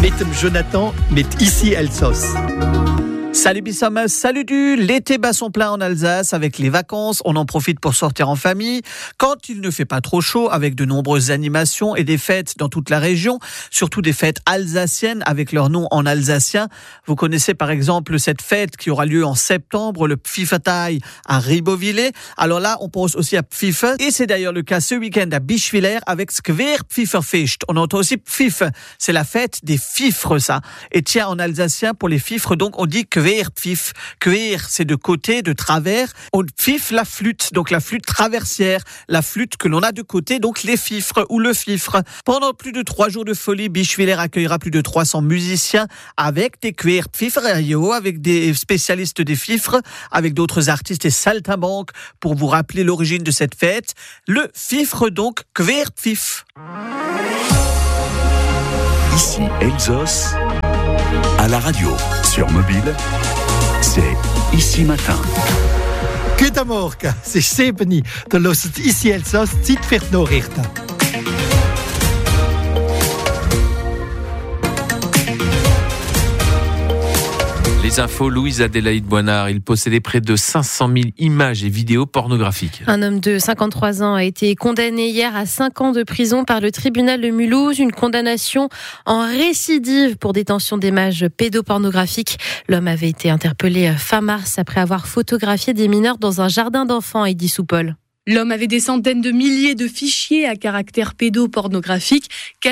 Item Jonathan, mais ici Elsos. Salut Bissam, salut du. L'été bat son plein en Alsace avec les vacances. On en profite pour sortir en famille. Quand il ne fait pas trop chaud, avec de nombreuses animations et des fêtes dans toute la région, surtout des fêtes alsaciennes avec leur nom en alsacien. Vous connaissez par exemple cette fête qui aura lieu en septembre, le Pfiffertag à Ribeauvillé. Alors là, on pense aussi à Pfiffe. Et c'est d'ailleurs le cas ce week-end à Bischwiller avec Skweer-Pfifferfest. On entend aussi Pfiffe. C'est la fête des fifres, ça. Et tiens, en alsacien, pour les fifres, donc, on dit Queer-Pfiff. Queer, c'est de côté, de travers. On pfiffe la flûte, donc la flûte traversière, la flûte que l'on a de côté, donc les fifres ou le fifre. Pendant plus de 3 jours de folie, Bischwiller accueillera plus de 300 musiciens avec des Queer-Pfifferio, avec des spécialistes des fifres, avec d'autres artistes et saltimbanques pour vous rappeler l'origine de cette fête. Le fifre, donc, Queer-Pfiff. Ici Elsos, à la radio, sur mobile, c'est Ici Matin. Goedemorgen, het is 7 uur. Dan lost het ici Elsos, Zeit für die Nachrichten. Les infos, Louise Adélaïde Boinard. Il possédait près de 500 000 images et vidéos pornographiques. Un homme de 53 ans a été condamné hier à 5 ans de prison par le tribunal de Mulhouse. Une condamnation en récidive pour détention d'images pédopornographiques. L'homme avait été interpellé fin mars après avoir photographié des mineurs dans un jardin d'enfants à Edy-sous-Paul. L'homme avait des centaines de milliers de fichiers à caractère pédopornographique,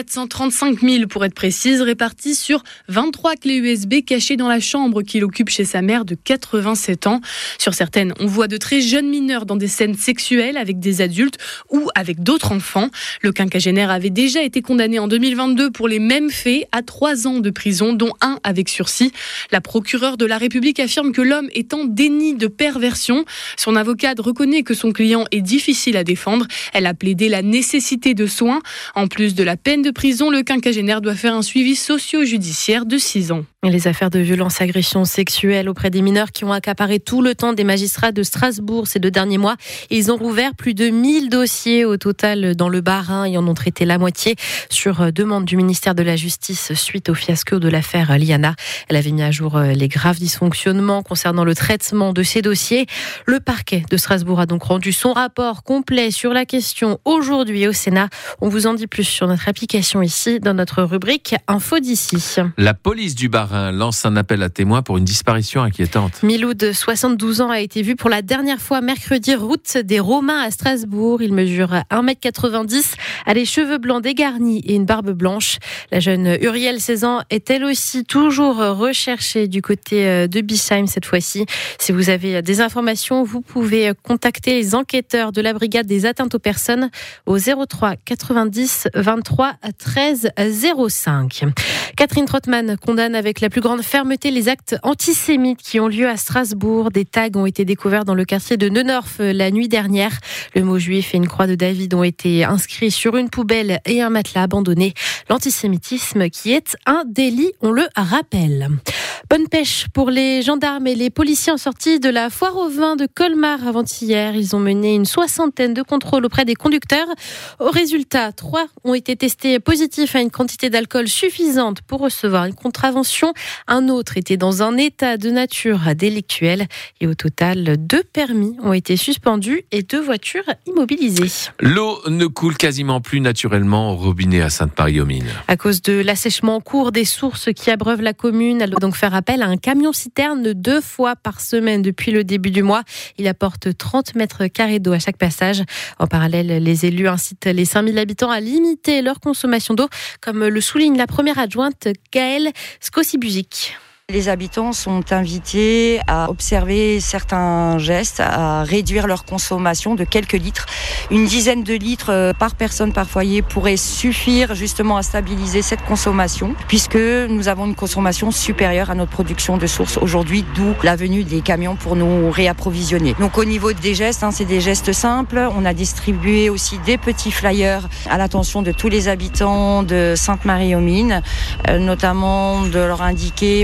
435 000 pour être précise, répartis sur 23 clés USB cachées dans la chambre qu'il occupe chez sa mère de 87 ans. Sur certaines, on voit de très jeunes mineurs dans des scènes sexuelles avec des adultes ou avec d'autres enfants. Le quinquagénaire avait déjà été condamné en 2022 pour les mêmes faits à 3 ans de prison, dont 1 avec sursis. La procureure de la République affirme que l'homme est en déni de perversion. Son avocate reconnaît que son client est difficile à défendre. Elle a plaidé la nécessité de soins. En plus de la peine de prison, le quinquagénaire doit faire un suivi socio-judiciaire de 6 ans. Et les affaires de violence, agressions sexuelles auprès des mineurs qui ont accaparé tout le temps des magistrats de Strasbourg ces 2 derniers mois. Ils ont rouvert plus de 1000 dossiers au total dans le Bas-Rhin et en ont traité la moitié sur demande du ministère de la Justice suite au fiasco de l'affaire Liana. Elle avait mis à jour les graves dysfonctionnements concernant le traitement de ces dossiers. Le parquet de Strasbourg a donc rendu son rapport complet sur la question aujourd'hui au Sénat. On vous en dit plus sur notre application ici dans notre rubrique Info d'ici. La police du Bas-Rhin lance un appel à témoins pour une disparition inquiétante. Miloud, 72 ans, a été vu pour la dernière fois mercredi route des Romains à Strasbourg. Il mesure 1,90 m, a les cheveux blancs dégarnis et une barbe blanche. La jeune Uriel, 16 ans, est elle aussi toujours recherchée du côté de Bischheim cette fois-ci. Si vous avez des informations, vous pouvez contacter les enquêteurs de la brigade des atteintes aux personnes au 03 90 23 13 05. Catherine Trottmann condamne avec la plus grande fermeté les actes antisémites qui ont lieu à Strasbourg. Des tags ont été découverts dans le quartier de Neudorf la nuit dernière. Le mot juif et une croix de David ont été inscrits sur une poubelle et un matelas abandonné. L'antisémitisme qui est un délit, on le rappelle. Bonne pêche pour les gendarmes et les policiers en sortie de la foire au vin de Colmar avant-hier. Ils ont mené une 60aine de contrôles auprès des conducteurs. Au résultat, 3 ont été testés positifs à une quantité d'alcool suffisante pour recevoir une contravention. Un autre était dans un état de nature délictuelle. Et au total, 2 permis ont été suspendus et 2 voitures immobilisées. L'eau ne coule quasiment plus naturellement au robinet à Sainte-Marie-aux-Mines. À cause de l'assèchement en cours des sources qui abreuvent la commune, elle doit donc faire appel à un camion-citerne 2 fois par semaine depuis le début du mois. Il apporte 30 mètres carrés d'eau à chaque passage. En parallèle, les élus incitent les 5000 habitants à limiter leur consommation d'eau, comme le souligne la première adjointe Gaëlle Skosibuzik. Les habitants sont invités à observer certains gestes, à réduire leur consommation de quelques litres. Une dizaine de litres par personne, par foyer pourrait suffire justement à stabiliser cette consommation, puisque nous avons une consommation supérieure à notre production de source aujourd'hui, d'où la venue des camions pour nous réapprovisionner. Donc au niveau des gestes, c'est des gestes simples. On a distribué aussi des petits flyers à l'attention de tous les habitants de Sainte-Marie-aux-Mines, notamment de leur indiquer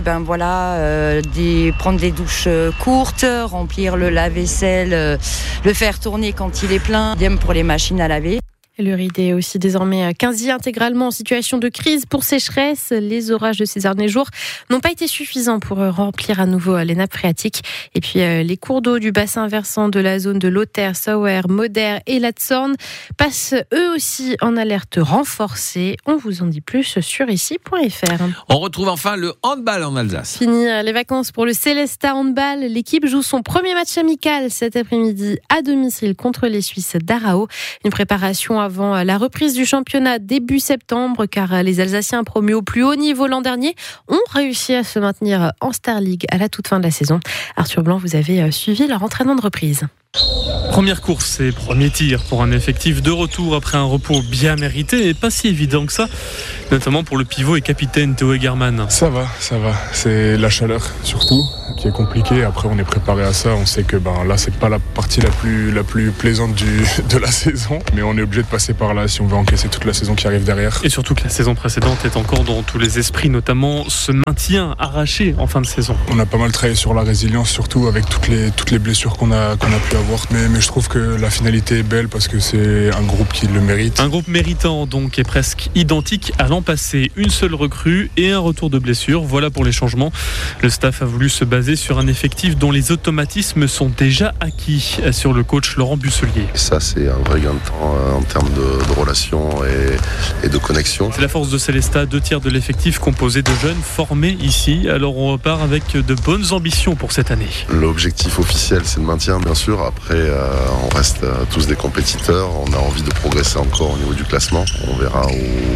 prendre des douches courtes, remplir le lave-vaisselle, le faire tourner quand il est plein, idem pour les machines à laver. Et le Ride est aussi désormais quasi intégralement en situation de crise pour sécheresse. Les orages de ces derniers jours n'ont pas été suffisants pour remplir à nouveau les nappes phréatiques. Et puis les cours d'eau du bassin versant de la zone de Lothaire, Sauer, Moder et la Zorn passent eux aussi en alerte renforcée. On vous en dit plus sur ici.fr. On retrouve enfin le handball en Alsace. Fini les vacances pour le Célestat Handball. L'équipe joue son premier match amical cet après-midi à domicile contre les Suisses d'Arao. Une préparation avant la reprise du championnat début septembre, car les Alsaciens promus au plus haut niveau l'an dernier ont réussi à se maintenir en Star League à la toute fin de la saison. Arthur Blanc, vous avez suivi leur entraînement de reprise. Première course et premier tir pour un effectif de retour après un repos bien mérité et pas si évident que ça, notamment pour le pivot et capitaine Théo Egerman. Ça va. C'est la chaleur surtout qui est compliquée. Après, on est préparé à ça. On sait que là, c'est pas la partie la plus plaisante de la saison, mais on est obligé de passer par là si on veut encaisser toute la saison qui arrive derrière. Et surtout que la saison précédente est encore dans tous les esprits, notamment ce maintien arraché en fin de saison. On a pas mal travaillé sur la résilience, surtout avec toutes les blessures qu'on a pu avoir. Mais je trouve que la finalité est belle parce que c'est un groupe qui le mérite. Un groupe méritant donc est presque identique à l'an passé. Une seule recrue et un retour de blessure. Voilà pour les changements. Le staff a voulu se baser sur un effectif dont les automatismes sont déjà acquis, assure le coach Laurent Busselier. Ça, c'est un vrai gain de temps en termes de relations et de connexion. C'est la force de Célestat, 2/3 de l'effectif composé de jeunes formés ici. Alors on repart avec de bonnes ambitions pour cette année. L'objectif officiel, c'est le maintien, bien sûr. Après, on reste tous des compétiteurs. On a envie de progresser encore au niveau du classement. On verra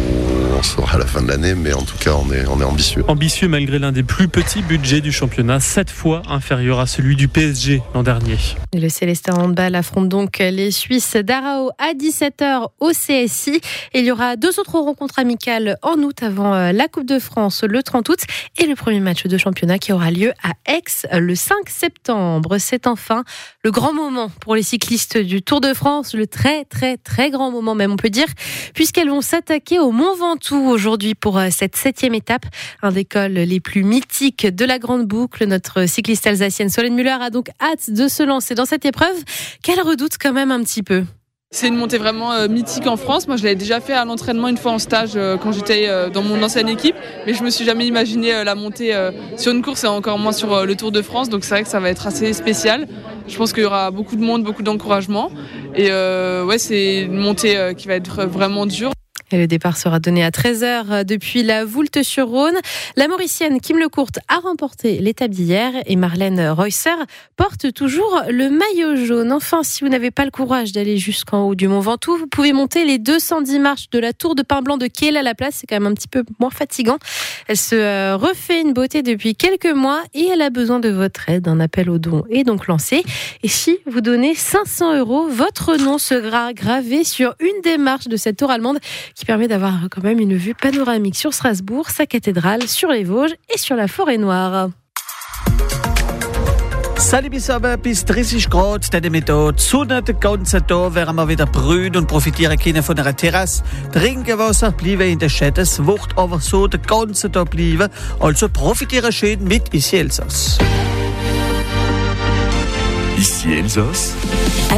où on sera à la fin de l'année, mais en tout cas, on est ambitieux. Ambitieux malgré l'un des plus petits budgets du championnat, 7 fois inférieur à celui du PSG l'an dernier. Et le Célestat Handball affronte donc les Suisses d'Arao à 17h au CSI. Et il y aura 2 autres rencontres amicales en août avant la Coupe de France le 30 août et le premier match de championnat qui aura lieu à Aix le 5 septembre. C'est enfin le grand moment pour les cyclistes du Tour de France, le très très très grand moment même on peut dire, puisqu'elles vont s'attaquer au Mont Ventoux aujourd'hui pour cette 7e étape, un des cols les plus mythiques de la Grande Boucle. Notre cycliste alsacienne Solène Müller a donc hâte de se lancer dans cette épreuve qu'elle redoute quand même un petit peu. C'est une montée vraiment mythique en France. Moi, je l'avais déjà fait à l'entraînement une fois en stage quand j'étais dans mon ancienne équipe, mais je me suis jamais imaginé la montée sur une course et encore moins sur le Tour de France. Donc c'est vrai que ça va être assez spécial. Je pense qu'il y aura beaucoup de monde, beaucoup d'encouragement. Et c'est une montée qui va être vraiment dure. Et le départ sera donné à 13h depuis la Voulte-sur-Rhône. La Mauricienne Kim Lecourt a remporté l'étape d'hier et Marlène Reusser porte toujours le maillot jaune. Enfin, si vous n'avez pas le courage d'aller jusqu'en haut du Mont Ventoux, vous pouvez monter les 210 marches de la Tour de Pin Blanc de Kehl à la place. C'est quand même un petit peu moins fatigant. Elle se refait une beauté depuis quelques mois et elle a besoin de votre aide. Un appel aux dons est donc lancé. Et si vous donnez 500 €, votre nom sera gravé sur une des marches de cette tour allemande qui permet d'avoir quand même une vue panoramique sur Strasbourg, sa cathédrale, sur les Vosges et sur la Forêt Noire. Salut bis 30 Grad, der Mittag. Sonne den ganzen Tag, werden wir wieder brühen und profitieren können von einer Terrasse. Trinkwasser bleiben in der Stadt, es wird aber so den ganzen Tag bleiben. Also profitieren schön mit Ici Elsass. Ici Elsass.